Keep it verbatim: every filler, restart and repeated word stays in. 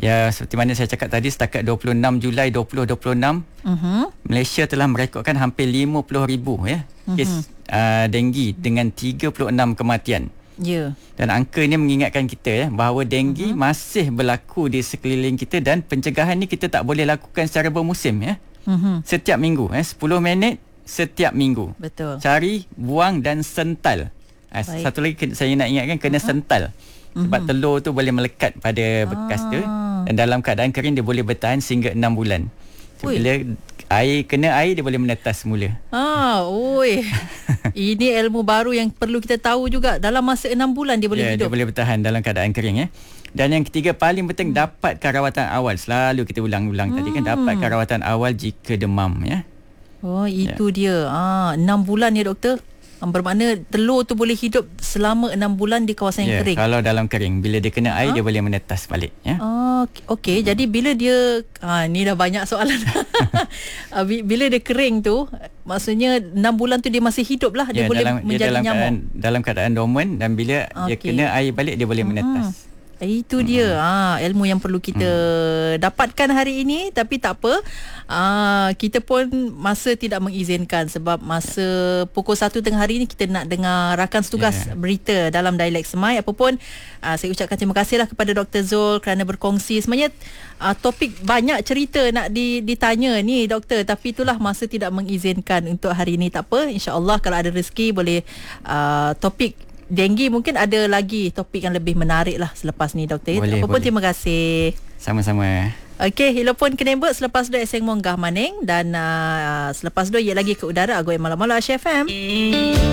Ya, seperti mana saya cakap tadi, setakat dua puluh enam Julai dua ribu dua puluh enam, uh-huh. Malaysia telah merekodkan hampir lima puluh ribu ya, uh-huh. kes uh, denggi dengan tiga puluh enam kematian. Ya. Dan angka ini mengingatkan kita ya, bahawa denggi uh-huh. masih berlaku di sekeliling kita, dan pencegahan ni kita tak boleh lakukan secara bermusim ya. Uh-huh. Setiap minggu ya, sepuluh minit setiap minggu. Betul. Cari, buang dan sental. Uh, satu lagi saya nak ingatkan, kena uh-huh. sental. Sebab uh-huh. telur tu boleh melekat pada bekas ah. tu, dan dalam keadaan kering dia boleh bertahan sehingga enam bulan. So, bila air kena air, dia boleh menetas semula. Ah, oi. Ini ilmu baru yang perlu kita tahu juga. Dalam masa enam bulan dia boleh yeah, hidup. Dia boleh bertahan dalam keadaan kering ya. Dan yang ketiga paling penting, hmm. dapatkan rawatan awal. Selalu kita ulang-ulang hmm. tadi kan, dapatkan rawatan awal jika demam ya. Oh, itu yeah. dia. Ah, enam bulan ya doktor. Bermakna telur tu boleh hidup selama enam bulan di kawasan yang yeah, kering. Kalau dalam kering, bila dia kena air, ha? dia boleh menetas balik ya. Oh, okey. Hmm. Jadi bila dia ha, ni dah banyak soalan. Bila dia kering tu, maksudnya enam bulan tu dia masih hidup lah. Dia yeah, boleh dalam, menjadi dia dalam nyamuk. Keadaan, dalam keadaan dormant, dan bila okay. dia kena air balik, dia boleh menetas. Hmm. Itu dia hmm. ha, ilmu yang perlu kita hmm. dapatkan hari ini. Tapi tak apa, ha, kita pun masa tidak mengizinkan, sebab masa pukul satu tengah hari ni kita nak dengar rakan setugas yeah. berita dalam Dialek Semai. Apapun, ha, saya ucapkan terima kasihlah kepada Doktor Zul kerana berkongsi. Sebenarnya ha, topik banyak cerita nak di, ditanya ni doktor, tapi itulah masa tidak mengizinkan untuk hari ini. Tak apa, insya-Allah kalau ada rezeki boleh uh, topik denggi, mungkin ada lagi topik yang lebih menarik lah selepas ni doktor. Boleh, Apapun boleh. Terima kasih. Sama-sama. Okey, hilopun kenembek selepas tu Eseng Monggah Maning, dan uh, selepas tu ia lagi ke udara Agoy Malam-Malam Asia F M.